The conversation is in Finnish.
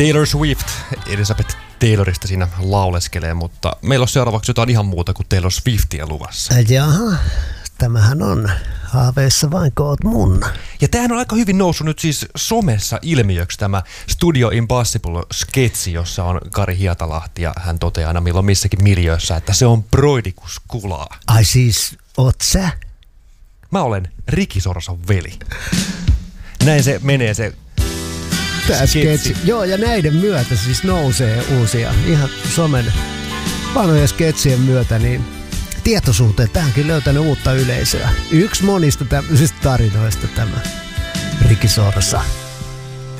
Taylor Swift, Elizabeth Taylorista siinä lauleskelee, mutta meillä on seuraavaksi jotain ihan muuta kuin Taylor Swiftia luvassa. Jaha, tämähän on haaveissa vain koot mun. Ja tämähän on aika hyvin noussut nyt siis somessa ilmiöksi tämä Studio Impossible-sketsi, jossa on Kari Hietalahti ja hän toteaa aina milloin missäkin miljöössä, että se on broidikuskulaa. Ai siis, oot sä? Mä olen Ricky Sorsan veli. Näin se menee se sketsi. Joo, ja näiden myötä siis nousee uusia, ihan somen vanhojen sketsien myötä, niin tietoisuuteen tähänkin löytänyt uutta yleisöä. Yksi monista tämmöisistä tarinoista tämä Ricky Sorsa.